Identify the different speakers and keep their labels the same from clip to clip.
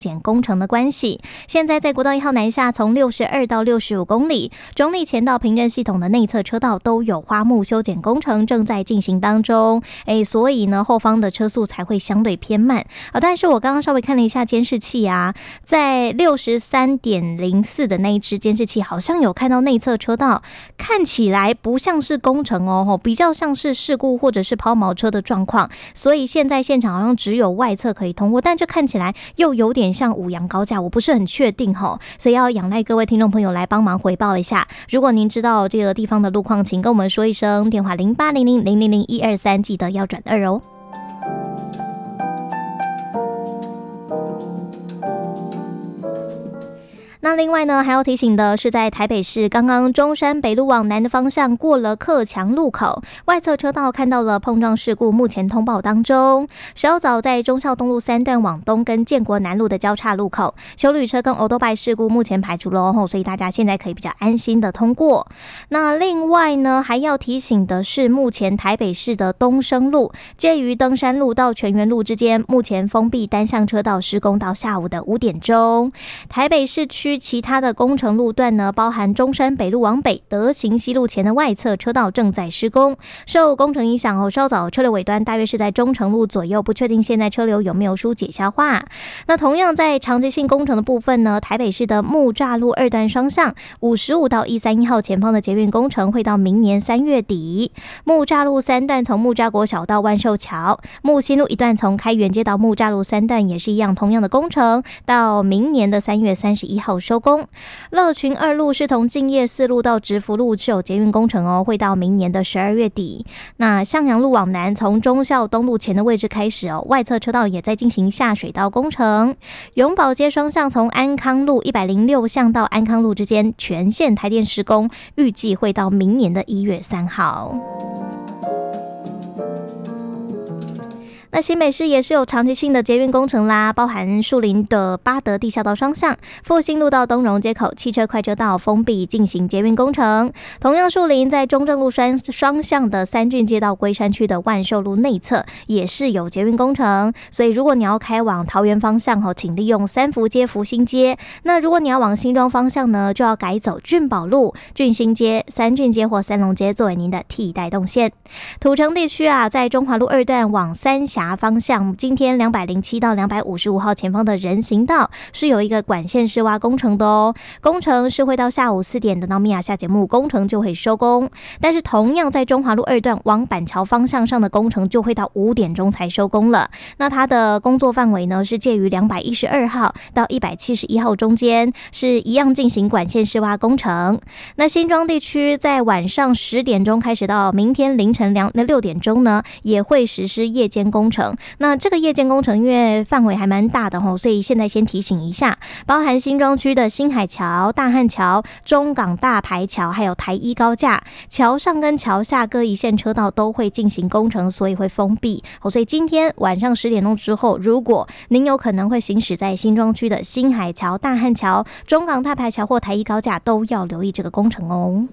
Speaker 1: 检工程的关系，现在在国道1号南下从62到65公里，中坜前到平镇系统的内侧车道都有花木修剪工程正在进行当中，所以呢后方的车速才会相对偏慢。但是我刚刚稍微看了一下监视器啊，在63.04的那一支监视器好像有看到内侧车道看起来不像是工程哦，比较像是事故或者是抛锚车的状况，所以现在现场好像只有外侧可以通过，但这看起来又有点像五羊高架，我不是很确定齁，所以要仰赖各位听众朋友来帮忙回报一下。如果您知道这个地方的路况，请跟我们说一声，电话0800000123，记得要转2哦。那另外呢，还要提醒的是，在台北市刚刚中山北路往南的方向过了克强路口，外侧车道看到了碰撞事故，目前通报当中。稍早在忠孝东路3段往东跟建国南路的交叉路口，休旅车跟欧多拜事故目前排除了哦，所以大家现在可以比较安心的通过。那另外呢，还要提醒的是，目前台北市的东升路介于登山路到泉源路之间，目前封闭单向车道施工到下午的5点钟。台北市区其他的工程路段呢，包含中山北路往北德行西路前的外侧车道正在施工，受工程影响哦，稍早车流尾端大约是在中城路左右，不确定现在车流有没有疏解消化。那同样在长期性工程的部分呢，台北市的木栅路2段双向55到131号前方的捷运工程会到明年3月底，木栅路3段从木栅国小到万寿桥，木新路1段从开元街到木栅路3段也是一样，同样的工程到明年的3月31号收工。乐群2路是从敬业4路到直福路是有捷运工程哦，会到明年的12月底。那向阳路往南从忠孝东路前的位置开始哦，外侧车道也在进行下水道工程。永保街双向从安康路106巷到安康路之间全线台电施工，预计会到明年的1月3号。那新北市也是有长期性的捷运工程啦，包含树林的八德地下道双向、复兴路到东荣街口汽车快车道封闭进行捷运工程。同样树林在中正路双向的三郡街道龟山区的万寿路内侧也是有捷运工程，所以如果你要开往桃园方向请利用三福街、福兴街。那如果你要往新庄方向呢，就要改走俊宝路、俊兴街、三郡街或三龙街作为您的替代动线。土城地区啊，在中华路2段往三峡方向，今天207到255号前方的人行道是有一个管线施挖工程的哦，工程是会到下午4点，等到米娅下节目工程就会收工。但是同样在中华路2段往板桥方向上的工程就会到5点钟才收工了。那它的工作范围呢是介于212号到171号中间，是一样进行管线施挖工程。那新庄地区在晚上10点钟开始到明天凌晨6点钟呢，也会实施夜间工程。那这个夜间工程因为范围还蛮大的齁，所以现在先提醒一下，包含新庄区的新海桥、大汉桥、中港大排桥还有台一高架，桥上跟桥下各一线车道都会进行工程，所以会封闭。所以今天晚上10点钟之后，如果您有可能会行驶在新庄区的新海桥、大汉桥、中港大排桥或台一高架，都要留意这个工程哦。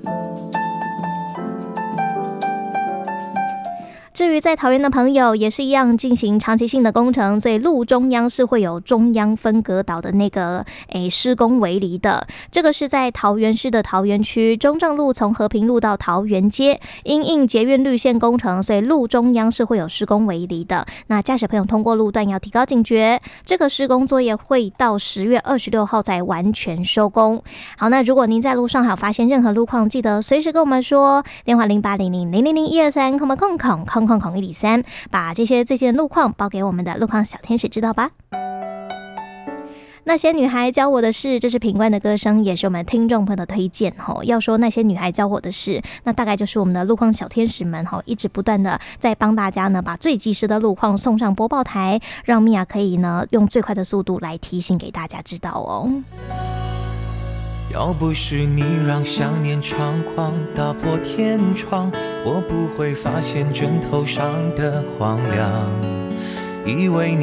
Speaker 1: 至于在桃园的朋友也是一样进行长期性的工程，所以路中央是会有中央分隔岛的那个施工围篱的。这个是在桃园市的桃园区中正路从和平路到桃园街，因应捷运绿线工程，所以路中央是会有施工围篱的。那驾驶朋友通过路段要提高警觉，这个施工作业会到10月26号才完全收工。好，那如果您在路上还有发现任何路况，记得随时跟我们说，电话0800000123空103，把这些最新的路况报给我们的路况小天使知道吧。那些女孩教我的事，这是品冠的歌声，也是我们听众朋友的推荐。要说那些女孩教我的事，那大概就是我们的路况小天使们一直不断的在帮大家呢，把最及时的路况送上播报台，让米娅可以呢用最快的速度来提醒给大家知道哦。
Speaker 2: 要不是你让想念猖狂打破天窗，我不会发现枕头上的荒凉，以为你